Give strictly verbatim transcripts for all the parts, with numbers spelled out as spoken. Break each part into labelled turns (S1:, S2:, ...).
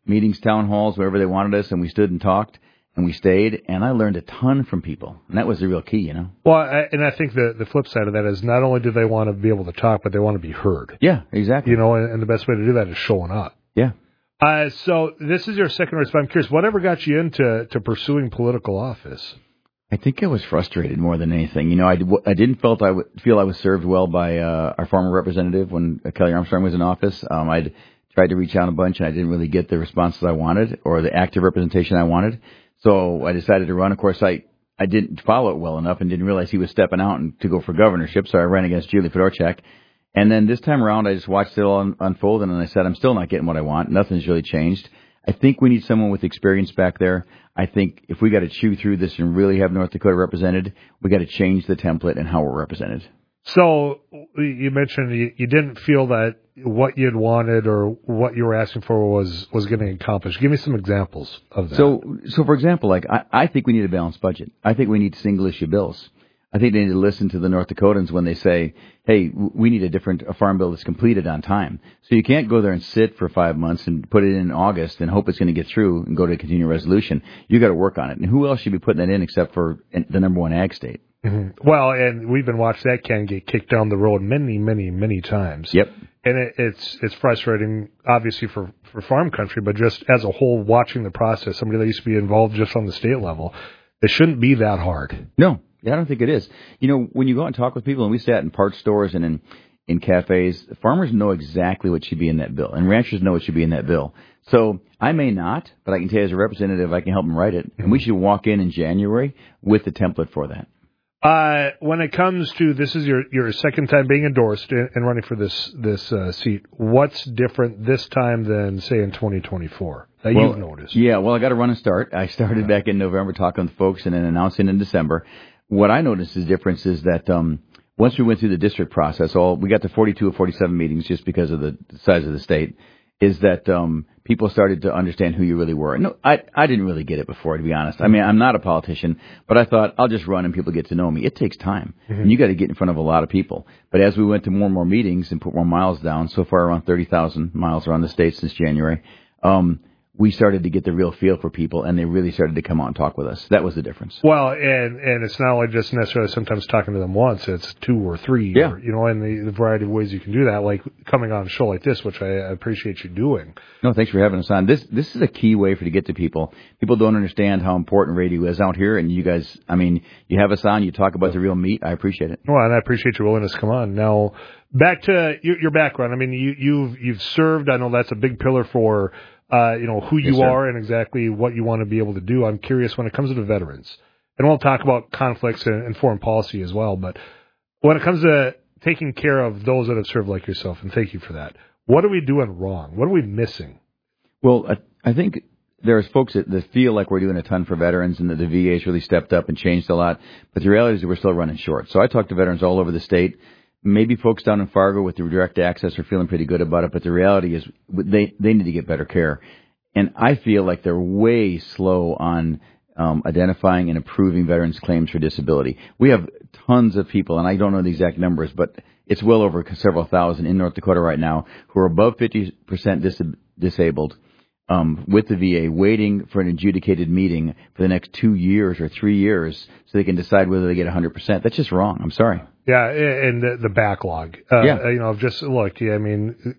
S1: meetings, town halls, wherever they wanted us, and we stood and talked, and we stayed, and I learned a ton from people, and that was the real key, you know?
S2: Well, I, and I think the, the flip side of that is not only do they want to be able to talk, but they want to be heard.
S1: Yeah, exactly.
S2: You know, and, and the best way to do that is showing up.
S1: Yeah.
S2: Uh, so this is your second race, but I'm curious, whatever got you into to pursuing political office?
S1: I think I was frustrated more than anything. You know, I, I didn't felt I w- feel I was served well by uh, our former representative when uh, Kelly Armstrong was in office. Um, I'd tried to reach out a bunch, and I didn't really get the responses I wanted or the active representation I wanted. So I decided to run. Of course, I, I didn't follow it well enough and didn't realize he was stepping out and, to go for governorship, so I ran against Julie Fedorchak. And then this time around, I just watched it all un- unfold, and I said, I'm still not getting what I want. Nothing's really changed. I think we need someone with experience back there. I think if we got to chew through this and really have North Dakota represented, we got to change the template and how we're represented.
S2: So you mentioned you, you didn't feel that what you'd wanted or what you were asking for was, was getting accomplished. Give me some examples of that.
S1: So, so for example, like I, I think we need a balanced budget. I think we need single issue bills. I think they need to listen to the North Dakotans when they say, hey, we need a different a farm bill that's completed on time. So you can't go there and sit for five months and put it in August and hope it's going to get through and go to a continuing resolution. You got to work on it. And who else should be putting that in except for the number one ag state?
S2: Mm-hmm. Well, and we've been watching that can get kicked down the road many, many, many times.
S1: Yep.
S2: And it, it's it's frustrating, obviously, for, for farm country, but just as a whole, watching the process, somebody that used to be involved just on the state level, it shouldn't be that hard.
S1: No. Yeah, I don't think it is. You know, when you go out and talk with people, and we sat in parts stores and in, in cafes, farmers know exactly what should be in that bill, and ranchers know what should be in that bill. So I may not, but I can tell you as a representative, I can help them write it, and we should walk in in January with the template for that.
S2: Uh, when it comes to, this is your, your second time being endorsed and, and running for this this uh, seat, what's different this time than, say, in twenty twenty-four that
S1: well,
S2: you've noticed?
S1: Yeah, well, I got to run and start. I started yeah. back in November talking with folks and then announcing in December. What I noticed is difference is that um, once we went through the district process, all we got to forty-two or forty-seven meetings just because of the size of the state, is that um, people started to understand who you really were. No, I I didn't really get it before, to be honest. I mean, I'm not a politician, but I thought I'll just run and people get to know me. It takes time, mm-hmm. and you got to get in front of a lot of people. But as we went to more and more meetings and put more miles down, so far around thirty thousand miles around the state since January, um, we started to get the real feel for people, and they really started to come out and talk with us. That was the difference.
S2: Well, and and it's not only just necessarily sometimes talking to them once, it's two or three,
S1: yeah.
S2: or, you know, and the, the variety of ways you can do that, like coming on a show like this, which I appreciate you doing.
S1: No, thanks for having us on. This this is a key way for to get to people. People don't understand how important radio is out here, and you guys, I mean, you have us on, you talk about the real meat. I appreciate it.
S2: Well, and I appreciate your willingness to come on. Now, back to your, your background. I mean, you, you've you've served. I know that's a big pillar for Uh, you know, who you
S1: yes,
S2: are and exactly what you want to be able to do. I'm curious when it comes to the veterans. And we'll talk about conflicts and, and foreign policy as well. But when it comes to taking care of those that have served like yourself, and thank you for that, what are we doing wrong? What are we missing?
S1: Well, I, I think there's folks that, that feel like we're doing a ton for veterans and that the V A has really stepped up and changed a lot. But the reality is that we're still running short. So I talk to veterans all over the state. Maybe folks down in Fargo with the direct access are feeling pretty good about it, but the reality is they, they need to get better care. And I feel like they're way slow on um, identifying and approving veterans' claims for disability. We have tons of people, and I don't know the exact numbers, but it's well over several thousand in North Dakota right now who are above fifty percent dis- disabled um, with the V A waiting for an adjudicated meeting for the next two years or three years so they can decide whether they get one hundred percent. That's just wrong. I'm sorry.
S2: Yeah, and the, the backlog. Uh,
S1: yeah.
S2: You know, just look, yeah, I mean,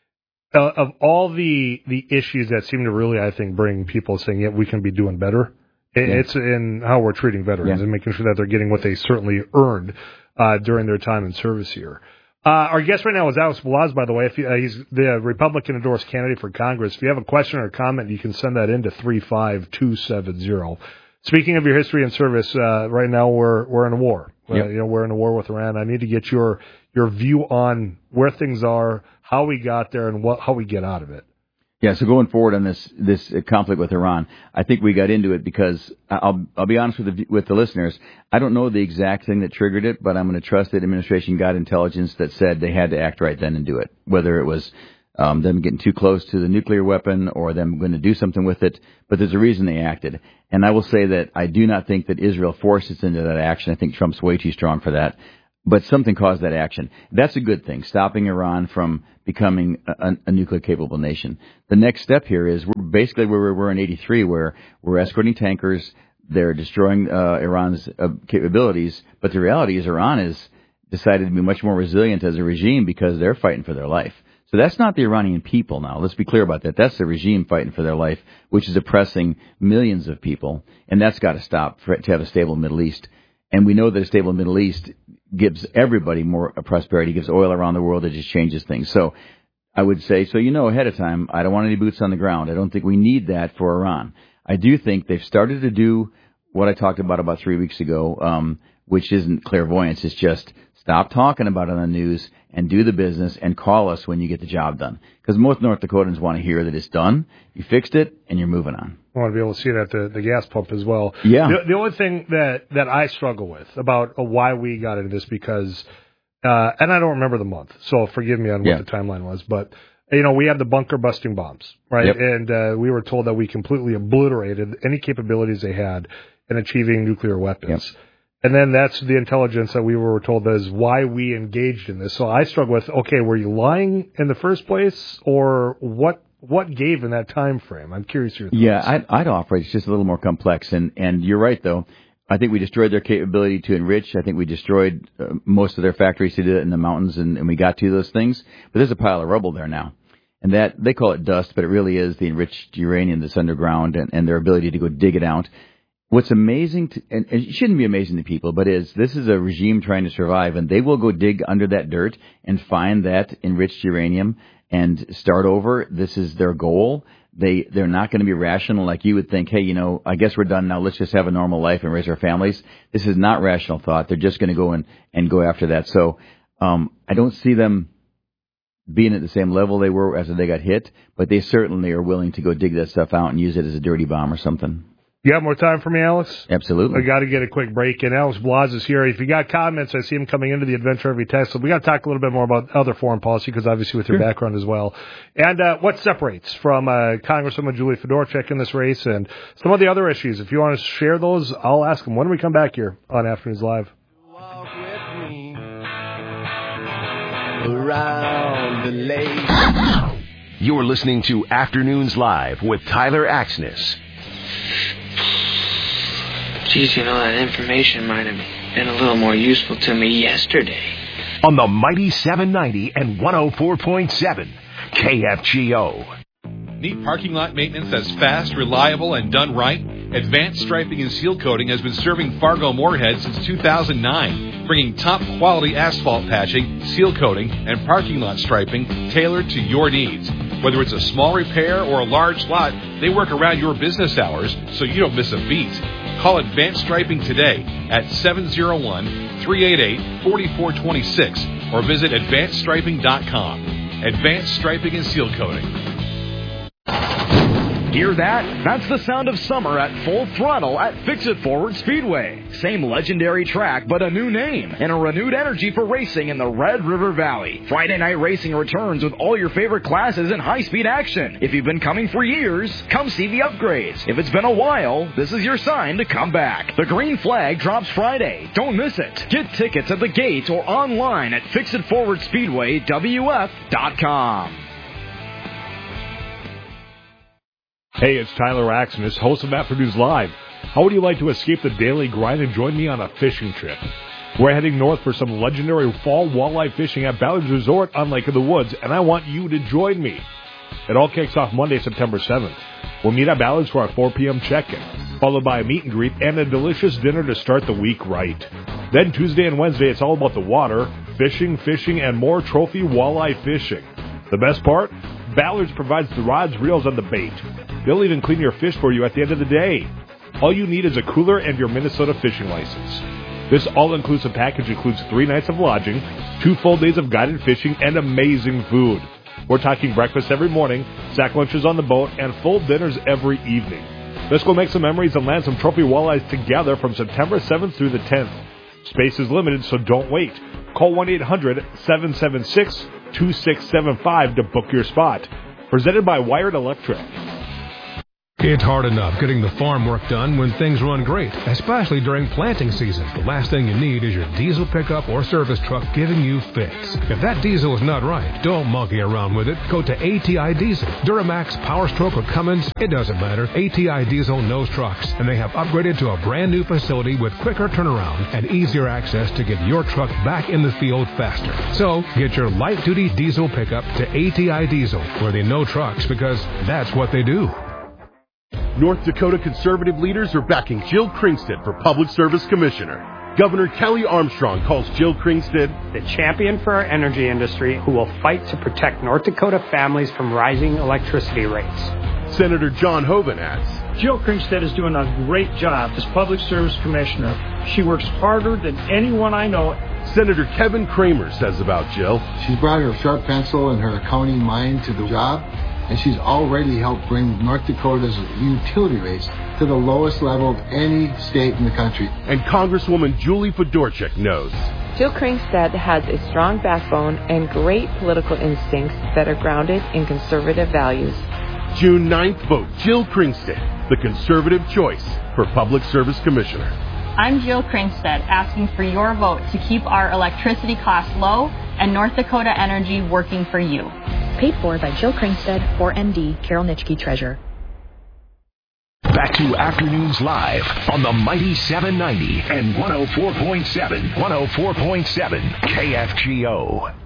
S2: uh, of all the the issues that seem to really, I think, bring people saying, yeah, we can be doing better, it,
S1: yeah.
S2: it's in how we're treating veterans yeah. and making sure that they're getting what they certainly earned uh, during their time in service here. Uh, our guest right now is Alex Balazs, by the way. If you, uh, he's the Republican-endorsed candidate for Congress. If you have a question or a comment, you can send that in to three five two seven zero. Speaking of your history and service, uh, right now we're we're in a war.
S1: Yep.
S2: Uh, you know, we're in a war with Iran. I need to get your your view on where things are, how we got there, and what how we get out of it.
S1: Yeah. So going forward on this this conflict with Iran, I think we got into it because I'll I'll be honest with the with the listeners. I don't know the exact thing that triggered it, but I'm going to trust that administration got intelligence that said they had to act right then and do it, whether it was Um, them getting too close to the nuclear weapon or them going to do something with it. But there's a reason they acted. And I will say that I do not think that Israel forced us into that action. I think Trump's way too strong for that. But something caused that action. That's a good thing, stopping Iran from becoming a, a nuclear-capable nation. The next step here is we're basically where we were in eighty-three, where we're escorting tankers. They're destroying uh, Iran's uh, capabilities. But the reality is Iran has decided to be much more resilient as a regime because they're fighting for their life. So that's not the Iranian people now. Let's be clear about that. That's the regime fighting for their life, which is oppressing millions of people. And that's got to stop for, to have a stable Middle East. And we know that a stable Middle East gives everybody more prosperity, gives oil around the world. It just changes things. So I would say, so you know ahead of time, I don't want any boots on the ground. I don't think we need that for Iran. I do think they've started to do what I talked about about three weeks ago, um, which isn't clairvoyance. It's just stop talking about it on the news and do the business and call us when you get the job done. Because most North Dakotans want to hear that it's done, you fixed it, and you're moving on.
S2: I want to be able to see it at the, the gas pump as well.
S1: Yeah.
S2: The, the only thing that, that I struggle with about why we got into this, because, uh, and I don't remember the month, so forgive me on what
S1: yeah.
S2: the timeline was, but, you know, we had the bunker busting bombs, right?
S1: Yep.
S2: And uh, we were told that we completely obliterated any capabilities they had in achieving nuclear weapons. Yep. And then that's the intelligence that we were told is why we engaged in this. So I struggle with, okay, were you lying in the first place, or what what gave in that time frame? I'm curious your thoughts.
S1: Yeah, I'd, I'd offer it's just a little more complex. And, and you're right, though. I think we destroyed their capability to enrich. I think we destroyed uh, most of their factories to do it in the mountains, and, and we got to those things. But there's a pile of rubble there now. And that they call it dust, but it really is the enriched uranium that's underground and, and their ability to go dig it out. What's amazing, to, and it shouldn't be amazing to people, but is this is a regime trying to survive, and they will go dig under that dirt and find that enriched uranium and start over. This is their goal. They, they're not going to be rational like you would think, hey, you know, I guess we're done now. Let's just have a normal life and raise our families. This is not rational thought. They're just going to go and, and go after that. So um, I don't see them being at the same level they were as they got hit, but they certainly are willing to go dig that stuff out and use it as a dirty bomb or something.
S2: You got more time for me, Alex?
S1: Absolutely.
S2: I got to get a quick break in. Alex Blas is here. If you got comments, I see him coming into the Adventure Every Text. So we got to talk a little bit more about other foreign policy, because obviously with your sure. background as well. And uh, what separates from uh, Congresswoman Julie Fedorchak in this race and some of the other issues. If you want to share those, I'll ask them when we come back here on Afternoons Live.
S3: Walk with me around the lake.
S4: You're listening to Afternoons Live with Tyler Axness.
S5: Geez, you know, that information might have been a little more useful to me yesterday.
S4: On the mighty seven ninety and one oh four point seven K F G O.
S6: Need parking lot maintenance that's fast, reliable, and done right? Advanced Striping and Seal Coating has been serving Fargo-Moorhead since two thousand nine, bringing top-quality asphalt patching, seal coating, and parking lot striping tailored to your needs. Whether it's a small repair or a large lot, they work around your business hours so you don't miss a beat. Call Advanced Striping today at seven oh one, three eight eight, four four two six or visit advanced striping dot com. Advanced Striping and Seal Coating.
S7: Hear that? That's the sound of summer at full throttle at Fix-It Forward Speedway. Same legendary track, but a new name and a renewed energy for racing in the Red River Valley. Friday night racing returns with all your favorite classes and high-speed action. If you've been coming for years, come see the upgrades. If it's been a while, this is your sign to come back. The green flag drops Friday. Don't miss it. Get tickets at the gate or online at Fix It Forward Speedway W F dot com.
S2: Hey, it's Tyler Axness, host of Afternoons Live. How would you like to escape the daily grind and join me on a fishing trip? We're heading north for some legendary fall walleye fishing at Ballard's Resort on Lake of the Woods, and I want you to join me. It all kicks off Monday, September seventh. We'll meet at Ballard's for our four p.m. check-in, followed by a meet and greet and a delicious dinner to start the week right. Then Tuesday and Wednesday, it's all about the water, fishing, fishing, and more trophy walleye fishing. The best part? Ballard's provides the rods, reels, and the bait. They'll even clean your fish for you at the end of the day. All you need is a cooler and your Minnesota fishing license. This all-inclusive package includes three nights of lodging, two full days of guided fishing, and amazing food. We're talking breakfast every morning, sack lunches on the boat, and full dinners every evening. Let's go make some memories and land some trophy walleyes together from September seventh through the tenth. Space is limited, so don't wait. Call one eight hundred, seven seven six, two six seven five to book your spot. Presented by Wired Electric.
S8: It's hard enough getting the farm work done when things run great, especially during planting season. The last thing you need is your diesel pickup or service truck giving you fits. If that diesel is not right, don't monkey around with it. Go to A T I Diesel. Duramax, Power Stroke, or Cummins, it doesn't matter. A T I Diesel knows trucks, and they have upgraded to a brand new facility with quicker turnaround and easier access to get your truck back in the field faster. So, get your light-duty diesel pickup to A T I Diesel, where they know trucks because that's what they do.
S9: North Dakota conservative leaders are backing Jill Kringstad for Public Service Commissioner. Governor Kelly Armstrong calls Jill Kringstad
S10: the champion for our energy industry who will fight to protect North Dakota families from rising electricity rates.
S9: Senator John Hoeven adds,
S11: Jill Kringstad is doing a great job as Public Service Commissioner. She works harder than anyone I know.
S9: Senator Kevin Kramer says about Jill,
S12: she's brought her sharp pencil and her accounting mind to the job, and she's already helped bring North Dakota's utility rates to the lowest level of any state in the country.
S9: And Congresswoman Julie Fedorchuk knows
S13: Jill Kringstad has a strong backbone and great political instincts that are grounded in conservative values.
S9: June ninth, vote Jill Kringstad, the conservative choice for Public Service Commissioner.
S14: I'm Jill Kringstad, asking for your vote to keep our electricity costs low and North Dakota Energy working for you.
S15: Paid for by Jill Kringstad, four M D, Carol Nitschke, Treasurer.
S4: Back to Afternoons Live on the Mighty seven ninety and one oh four point seven, one oh four point seven K F G O.